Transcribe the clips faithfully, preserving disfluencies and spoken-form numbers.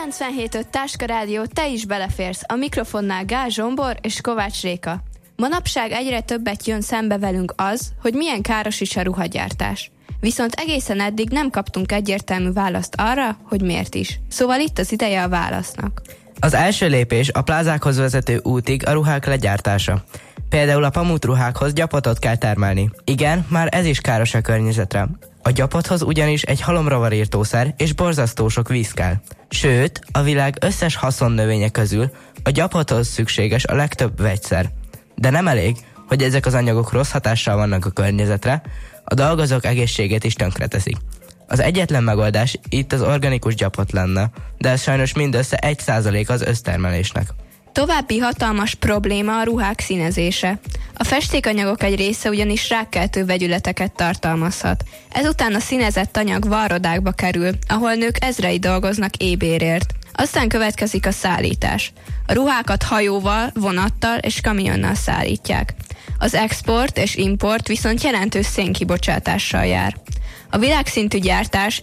kilencvenhét öt Táska Rádió, te is beleférsz. A mikrofonnál Gál Zsombor és Kovács Réka. Manapság egyre többet jön szembe velünk az, hogy milyen káros is a ruhagyártás. Viszont egészen eddig nem kaptunk egyértelmű választ arra, hogy miért is. Szóval itt az ideje a válasznak. Az első lépés a plázákhoz vezető útig a ruhák legyártása. Például a pamutruhákhoz gyapotot kell termelni. Igen, már ez is káros a környezetre. A gyapothoz ugyanis egy halomrovarírtószer és borzasztó sok víz kell. Sőt, a világ összes haszonnövénye közül a gyapothoz szükséges a legtöbb vegyszer. De nem elég, hogy ezek az anyagok rossz hatással vannak a környezetre, a dolgozók egészségét is tönkreteszik. Az egyetlen megoldás itt az organikus gyapot lenne, de ez sajnos mindössze egy százalék az össztermelésnek. További hatalmas probléma a ruhák színezése. A festékanyagok egy része ugyanis rákkeltő vegyületeket tartalmazhat. Ezután a színezett anyag varrodákba kerül, ahol nők ezrei dolgoznak ébérért. Aztán következik a szállítás. A ruhákat hajóval, vonattal és kamionnal szállítják. Az export és import viszont jelentős szénkibocsátással jár. A világszintű gyártás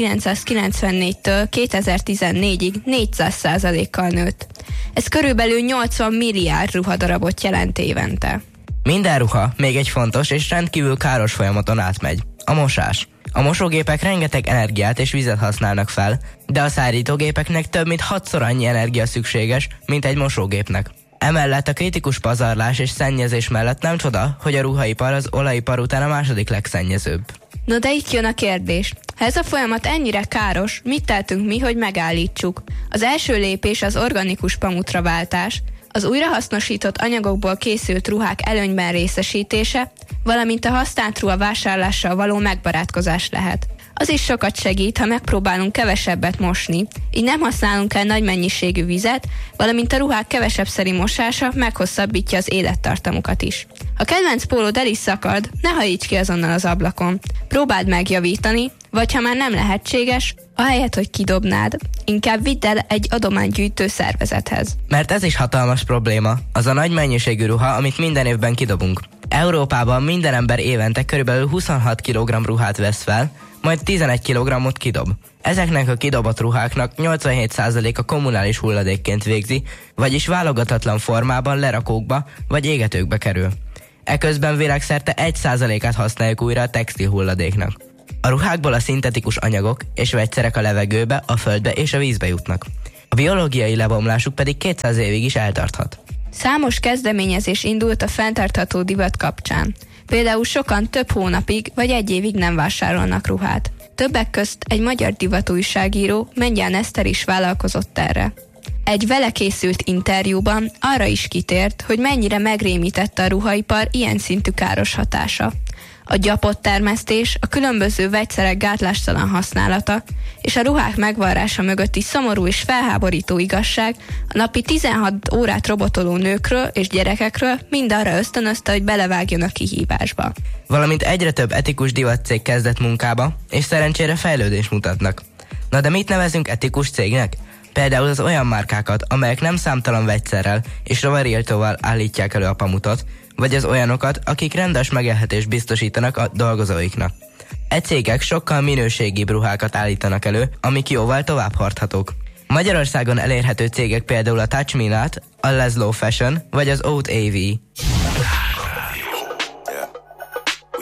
ezerkilencszázkilencvennégytől kétezer-tizennégyig négyszáz százalékkal nőtt. Ez körülbelül nyolcvan milliárd ruhadarabot jelent évente. Minden ruha még egy fontos és rendkívül káros folyamaton átmegy. A mosás. A mosógépek rengeteg energiát és vizet használnak fel, de a szárítógépeknek több mint hatszor annyi energia szükséges, mint egy mosógépnek. Emellett a kritikus pazarlás és szennyezés mellett nem csoda, hogy a ruhaipar az olajipar után a második legszennyezőbb. No de itt jön a kérdés. Ha ez a folyamat ennyire káros, mit tehetünk mi, hogy megállítsuk? Az első lépés az organikus pamutra váltás, az újrahasznosított anyagokból készült ruhák előnyben részesítése, valamint a használt ruha vásárlással való megbarátkozás lehet. Az is sokat segít, ha megpróbálunk kevesebbet mosni, így nem használunk el nagy mennyiségű vizet, valamint a ruhák kevesebbszeri mosása meghosszabbítja az élettartamukat is. Ha kedvenc pólód el is szakad, ne hajíts ki azonnal az ablakon. Próbáld megjavítani, vagy ha már nem lehetséges, ahelyett, hogy kidobnád, inkább vidd el egy adománygyűjtő szervezethez. Mert ez is hatalmas probléma, az a nagy mennyiségű ruha, amit minden évben kidobunk. Európában minden ember évente körülbelül huszonhat kilogramm ruhát vesz fel, majd tizenegy kilogrammot kidob. Ezeknek a kidobott ruháknak nyolcvanhét százaléka kommunális hulladékként végzi, vagyis válogatatlan formában lerakókba vagy égetőkbe kerül. Eközben világszerte egy százalékát használjuk újra a textil hulladéknak. A ruhákból a szintetikus anyagok és vegyszerek a levegőbe, a földbe és a vízbe jutnak. A biológiai lebomlásuk pedig kétszáz évig is eltarthat. Számos kezdeményezés indult a fenntartható divat kapcsán. Például sokan több hónapig vagy egy évig nem vásárolnak ruhát. Többek közt egy magyar divatújságíró, Mengyán Eszter is vállalkozott erre. Egy vele készült interjúban arra is kitért, hogy mennyire megrémítette a ruhaipar ilyen szintű káros hatása. A gyapott termesztés, a különböző vegyszerek gátlástalan használata és a ruhák megvarrása mögötti szomorú és felháborító igazság a napi tizenhat órát robotoló nőkről és gyerekekről mind arra ösztönözte, hogy belevágjon a kihívásba. Valamint egyre több etikus divatcég kezdett munkába, és szerencsére fejlődést mutatnak. Na de mit nevezünk etikus cégnek? Például az olyan márkákat, amelyek nem számtalan vegyszerrel és rovarirtóval állítják elő a pamutot, vagy az olyanokat, akik rendes megélhetést biztosítanak a dolgozóiknak. E cégek sokkal minőségibb ruhákat állítanak elő, amik jóval tovább hordhatók. Magyarországon elérhető cégek például a Touch Me Not, a Laszlo Fashion vagy az Oat á vé.